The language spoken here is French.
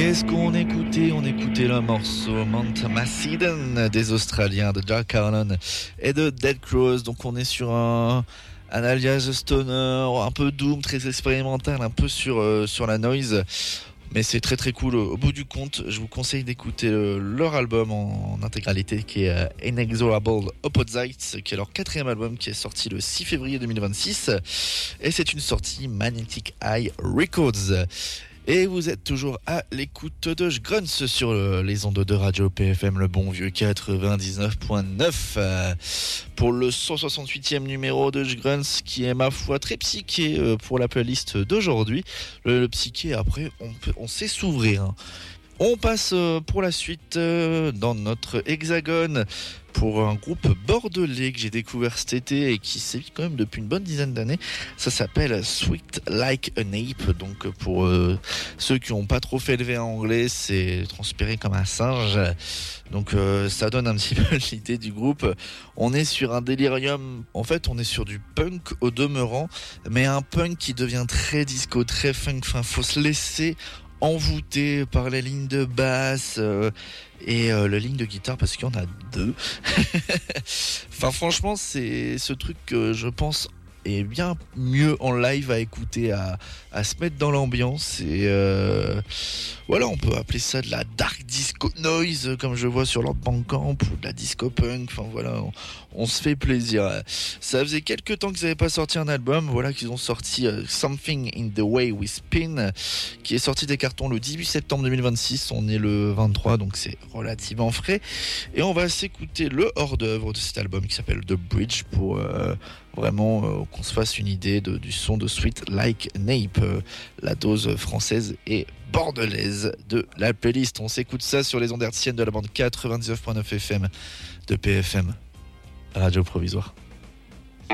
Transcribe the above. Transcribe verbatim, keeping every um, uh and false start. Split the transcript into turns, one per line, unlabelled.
Qu'est-ce qu'on écoutait? On écoutait le morceau Mount Macedon des Australiens, de Jack Harlan et de Dead Crows. Donc on est sur un, un alias stoner, un peu doom, très expérimental, un peu sur, euh, sur la noise. Mais c'est très très cool. Au bout du compte, je vous conseille d'écouter euh, leur album en, en intégralité qui est euh, Inexorable Opposites, qui est leur quatrième album qui est sorti le six février deux mille vingt-six. Et c'est une sortie Magnetic Eye Records. Et vous êtes toujours à l'écoute de Grunts sur les ondes de Radio P F M, le bon vieux quatre-vingt-dix-neuf point neuf, euh, pour le cent soixante-huitième numéro de Grunts, qui est ma foi très psyché euh, pour la playlist d'aujourd'hui. Le, le psyché, après, on, peut, on sait s'ouvrir. Hein. On passe euh, pour la suite euh, dans notre hexagone pour un groupe bordelais que j'ai découvert cet été et qui sévit quand même depuis une bonne dizaine d'années. Ça s'appelle Sweet Like an Ape. Donc pour euh, ceux qui n'ont pas trop fait le V en anglais, c'est transpiré comme un singe. Donc euh, ça donne un petit peu l'idée du groupe. On est sur un délirium. En fait, on est sur du punk au demeurant, mais un punk qui devient très disco, très funk. Enfin, faut se laisser envoûté par les lignes de basse euh, et euh, les lignes de guitare, parce qu'il y en a deux. Enfin franchement, c'est ce truc que je pense est bien mieux en live à écouter, à, à se mettre dans l'ambiance. Et euh, voilà, on peut appeler ça de la dark disco noise, comme je vois sur leur Bandcamp, ou de la disco punk. Enfin voilà, on, on se fait plaisir. Ça faisait quelques temps qu'ils n'avaient pas sorti un album. Voilà qu'ils ont sorti uh, Something in the Way We Spin, qui est sorti des cartons le dix-huit septembre deux mille vingt-six. On est le vingt-trois, donc c'est relativement frais. Et on va s'écouter le hors-d'œuvre de cet album qui s'appelle The Bridge, pour euh, vraiment euh, qu'on se fasse une idée de, du son de Sweet Like an Ape, euh, la dose française et bordelaise de la playlist. On s'écoute ça sur les ondes hertziennes de la bande quatre-vingt-dix-neuf point neuf F M de P F M, Radio Provisoire.